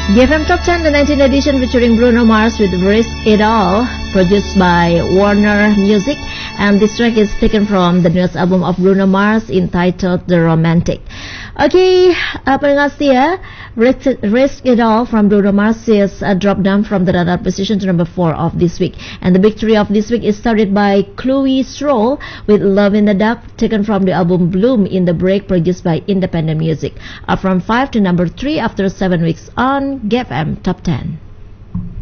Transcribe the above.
GFM Top 10, the 19th edition, featuring Bruno Mars with Risk It All, produced by Warner Music, and this track is taken from the newest album of Bruno Mars entitled The Romantic. Okay, pendengar setia, Risk It All from Bruno Mars is dropped down from the radar position to number 4 of this week, and the big three of this week is started by Chloe Stroll with Love in the Dark, taken from the album Bloom in the Break, produced by Independent Music, up from 5 to number 3 after 7 weeks on GFM Top 10.